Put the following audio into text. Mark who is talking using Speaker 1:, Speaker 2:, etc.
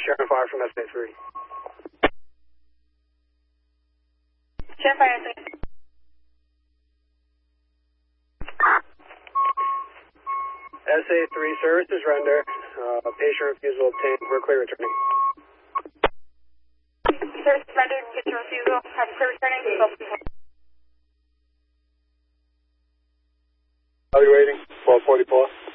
Speaker 1: Sharon Fire from SA3.
Speaker 2: Sharon Fire, SA3.
Speaker 1: SA3 services render. Patient refusal obtained. We're clear returning.
Speaker 2: Service rendered, get your refusal. Have clear returning.
Speaker 1: I'll be waiting. 1244.